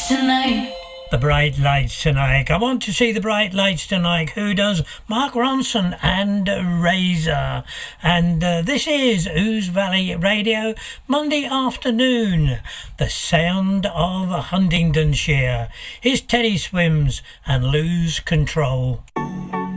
tonight. The Bright Lights tonight. I want to see the Bright Lights tonight. Who does? Mark Ronson and Razor. And this is Ouse Valley Radio, Monday afternoon. The sound of Huntingdonshire. Here's Teddy Swims and Lose Control.